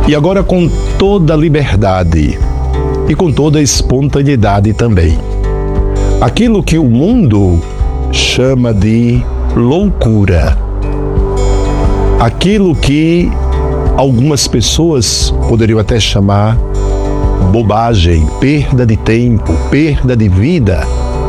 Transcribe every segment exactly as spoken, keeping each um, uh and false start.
E agora, com toda liberdade e com toda espontaneidade também, aquilo que o mundo chama de loucura, aquilo que algumas pessoas poderiam até chamar bobagem, perda de tempo, perda de vida,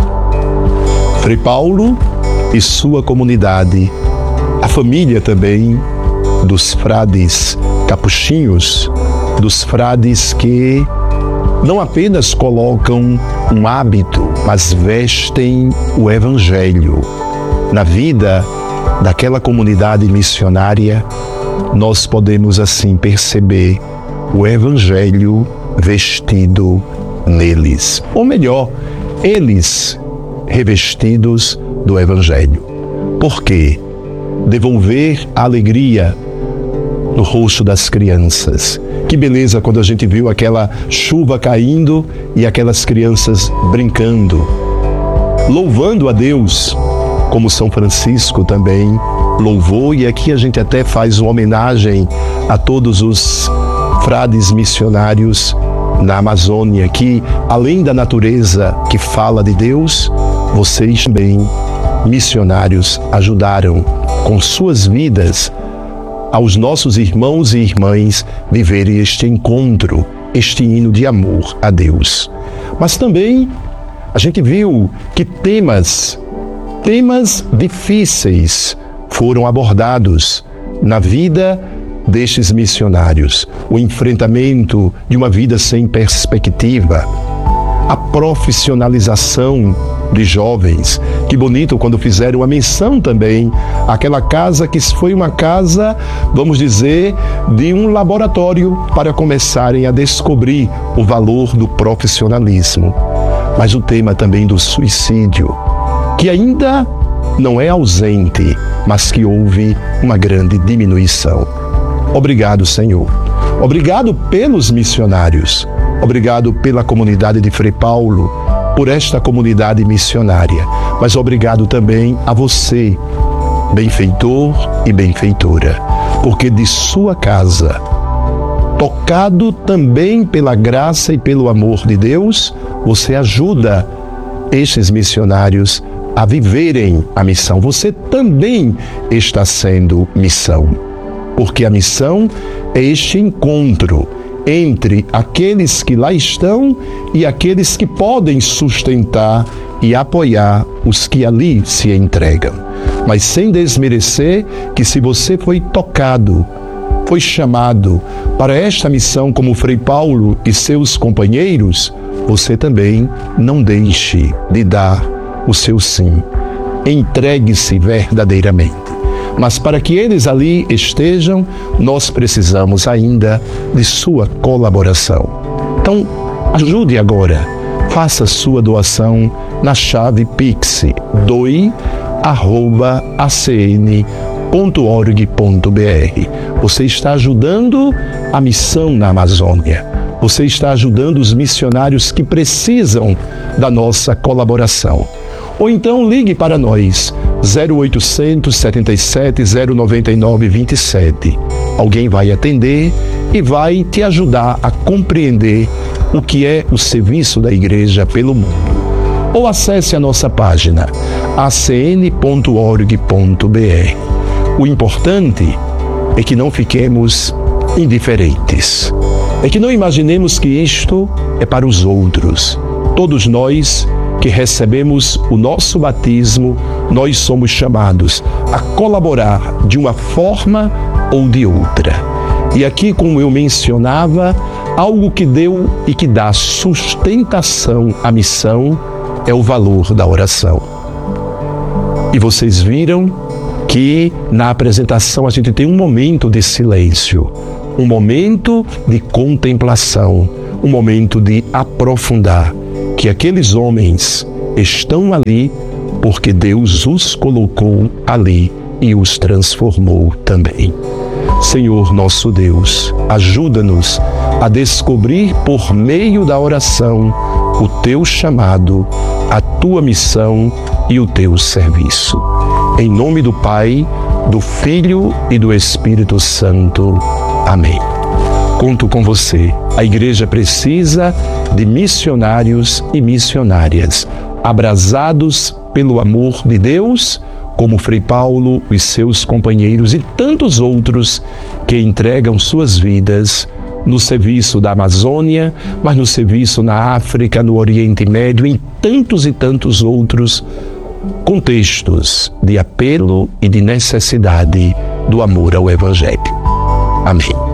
Frei Paulo e sua comunidade, a família também dos frades capuchinhos, dos frades que não apenas colocam um hábito, mas vestem o Evangelho. Na vida daquela comunidade missionária, nós podemos assim perceber o Evangelho vestido neles. Ou melhor, eles revestidos do Evangelho. Por quê? Devolver a alegria no rosto das crianças. Que beleza quando a gente viu aquela chuva caindo e aquelas crianças brincando, louvando a Deus, como São Francisco também louvou. E aqui a gente até faz uma homenagem a todos os frades missionários na Amazônia, que além da natureza que fala de Deus, vocês também, missionários, ajudaram com suas vidas aos nossos irmãos e irmãs viverem este encontro, este hino de amor a Deus. Mas também a gente viu que temas, temas difíceis foram abordados na vida destes missionários. O enfrentamento de uma vida sem perspectiva, a profissionalização de jovens. Que bonito quando fizeram a menção também àquela casa que foi uma casa, vamos dizer, de um laboratório para começarem a descobrir o valor do profissionalismo. Mas o tema também do suicídio, que ainda não é ausente, mas que houve uma grande diminuição. Obrigado, Senhor. Obrigado pelos missionários. Obrigado pela comunidade de Frei Paulo, por esta comunidade missionária. Mas obrigado também a você, benfeitor e benfeitora, porque de sua casa, tocado também pela graça e pelo amor de Deus, você ajuda estes missionários a viverem a missão. Você também está sendo missão, porque a missão é este encontro entre aqueles que lá estão e aqueles que podem sustentar e apoiar os que ali se entregam. Mas sem desmerecer que se você foi tocado, foi chamado para esta missão como Frei Paulo e seus companheiros, você também não deixe de dar o seu sim. Entregue-se verdadeiramente. Mas para que eles ali estejam, nós precisamos ainda de sua colaboração. Então, ajude agora. Faça sua doação na chave Pix, doe arroba a c n ponto org ponto b r. Você está ajudando a missão na Amazônia. Você está ajudando os missionários que precisam da nossa colaboração. Ou então ligue para nós, zero oitocentos, setenta e sete, zero noventa e nove, vinte e sete. Alguém vai atender e vai te ajudar a compreender o que é o serviço da Igreja pelo mundo. Ou acesse a nossa página, a c n ponto org ponto b r. O importante é que não fiquemos indiferentes. É que não imaginemos que isto é para os outros. Todos nós que recebemos o nosso batismo, nós somos chamados a colaborar de uma forma ou de outra. E aqui, como eu mencionava, algo que deu e que dá sustentação à missão é o valor da oração. E vocês viram que na apresentação a gente tem um momento de silêncio, um momento de contemplação, um momento de aprofundar que aqueles homens estão ali porque Deus os colocou ali e os transformou também. Senhor nosso Deus, ajuda-nos a descobrir por meio da oração o Teu chamado, a Tua missão e o Teu serviço. Em nome do Pai, do Filho e do Espírito Santo. Amém. Conto com você. A igreja precisa de missionários e missionárias, abrasados pelo amor de Deus, como Frei Paulo e seus companheiros e tantos outros que entregam suas vidas no serviço da Amazônia, mas no serviço na África, no Oriente Médio, em tantos e tantos outros contextos de apelo e de necessidade do amor ao Evangelho. Amém.